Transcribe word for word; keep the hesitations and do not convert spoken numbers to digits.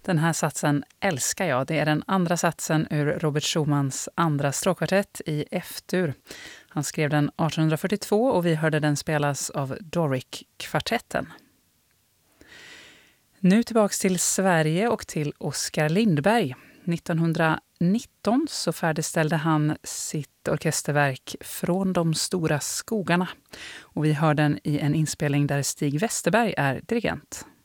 Den här satsen älskar jag. Det är den andra satsen ur Robert Schumans andra stråkkvartett i F-dur. Han skrev den arton fyrtiotvå och vi hörde den spelas av Doric-kvartetten. Nu tillbaks till Sverige och till Oskar Lindberg. nittonhundranitton så färdigställde han sitt orkesterverk Från de stora skogarna. Och vi hör den i en inspelning där Stig Westerberg är dirigent.